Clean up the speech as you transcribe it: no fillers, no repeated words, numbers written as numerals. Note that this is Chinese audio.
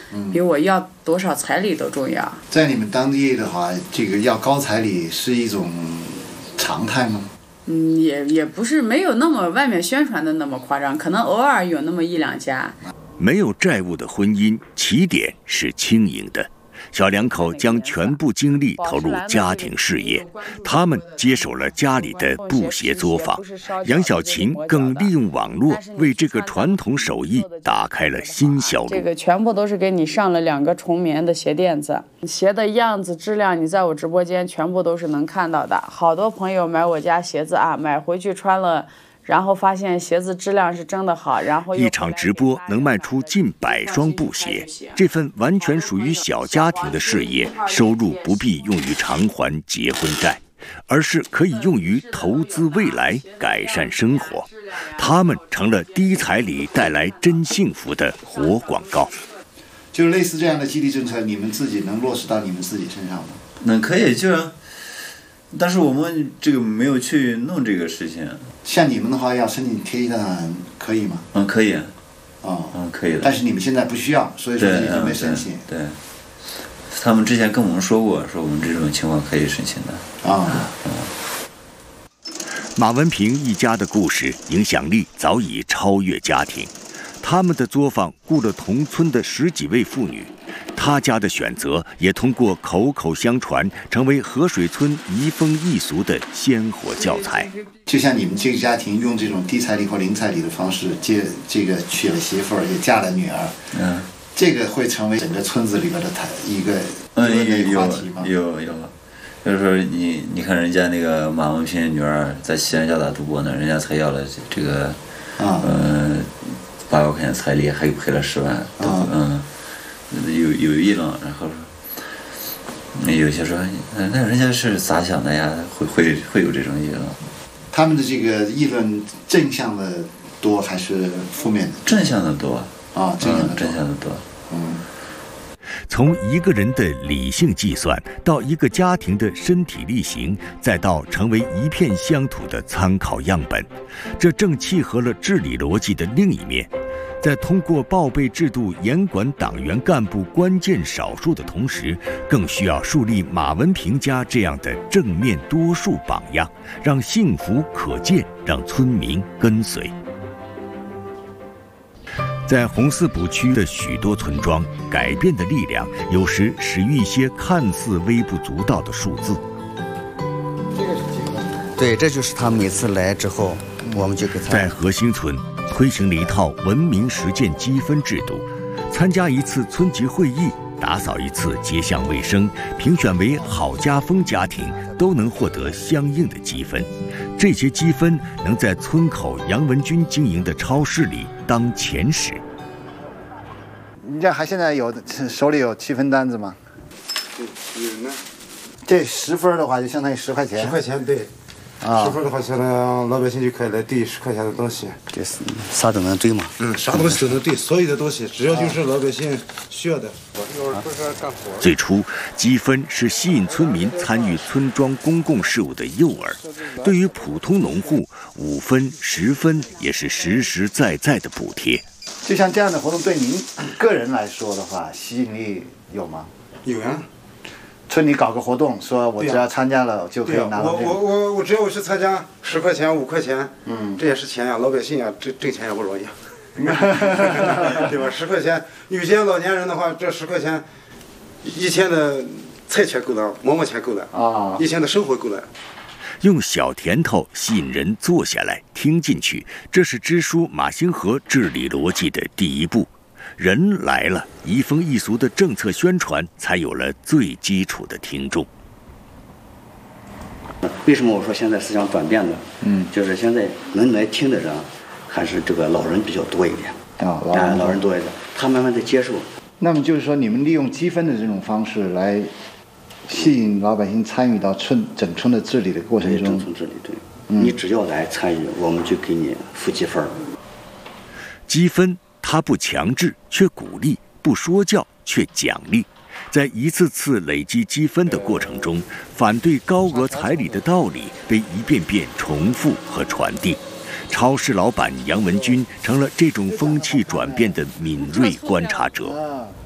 比我要多少彩礼都重要。 在你们当地的话，这个要高彩礼是一种常态吗？ 也不是没有那么外面宣传的那么夸张，可能偶尔有那么一两家。 没有债务的婚姻起点是轻盈的。小两口将全部精力投入家庭事业，他们接手了家里的布鞋作坊。杨小琴更利用网络为这个传统手艺打开了新销路。 这个全部都是给你上了2个重棉的鞋垫子，鞋的样子质量你在我直播间全部都是能看到的。好多朋友买我家鞋子啊，买回去穿了，然后发现鞋子质量是真的好，然后一场直播能卖出近100双布鞋，这份完全属于小家庭的事业，收入不必用于偿还结婚债，而是可以用于投资未来，改善生活。他们成了低彩礼带来真幸福的活广告。 就类似这样的激励政策，你们自己能落实到你们自己身上吗？ 那可以，但是我们这个没有去弄这个事情。 像你们的话，要申请贴一单可以吗？ 可以。可以的。 但是你们现在不需要，所以说你准备申请。 对。他们之前跟我们说过，说我们这种情况可以申请的。 马文平一家的故事影响力早已超越家庭，他们的作坊雇了同村的10几位妇女。他家的选择也通过口口相传，成为河水村移风易俗的鲜活教材。 就像你们这个家庭用这种低彩礼或零彩礼的方式这个娶了媳妇儿，也嫁了女儿，这个会成为整个村子里边的一个话题吗？ 有，就是说你看人家那个马文平女儿在西安交大读博呢，人家才要了这个800块钱彩礼，还赔了10万，有议论，然后有些说，那人家是咋想的呀？会有这种议论。 他们的这个议论正向的多还是负面的？ 正向的多正向的多。 从一个人的理性计算，到一个家庭的身体力行，再到成为一片乡土的参考样本，这正契合了治理逻辑的另一面。在通过报备制度严管党员干部关键少数的同时，更需要树立马文平家这样的正面多数榜样，让幸福可见，让村民跟随。在红四堡区的许多村庄，改变的力量有时始于一些看似微不足道的数字。 对，这就是他每次来之后，我们就给他。 在河兴村推行了一套文明实践积分制度，参加一次村级会议，打扫一次街巷卫生，评选为好家风家庭，都能获得相应的积分。这些积分能在村口杨文军经营的超市里当钱使。 你这还现在手里有积分单子吗？ 有呢。 这10分的话就相当于10块钱。 10块钱，对。10分的话，相当于老百姓就可以来兑10块钱的东西。 这是啥都能兑嘛？ 啥东西都能兑，所有的东西，只要就是老百姓需要的。 最初，积分是吸引村民参与村庄公共事务的诱饵。对于普通农户，5分、10分也是实实在在的补贴。 就像这样的活动，对您个人来说的话，吸引力有吗？ 有呀。 村里搞个活动，说我只要参加了就可以拿到这个。 我只要我去参加10块钱、5块钱，这也是钱呀，老百姓呀，挣钱也不容易，对吧？10块钱，有些老年人的话，这10块钱，一天的菜钱够了，馍馍钱够了，一天的生活够了。 用小甜头吸引人坐下来听进去，这是支书马兴和治理逻辑的第一步。人来了，移风易俗的政策宣传才有了最基础的听众。 为什么我说现在思想转变的？就是现在能来听的人，还是这个老人比较多一点。老人多一点，他慢慢的接受。 那么就是说，你们利用积分的这种方式来吸引老百姓参与到整村的治理的过程中。 整村治理，对，你只要来参与，我们就给你付积分。 积分。他不强制，却鼓励；不说教，却奖励。在一次次累积积分的过程中，反对高额彩礼的道理被一遍遍重复和传递。超市老板杨文军成了这种风气转变的敏锐观察者。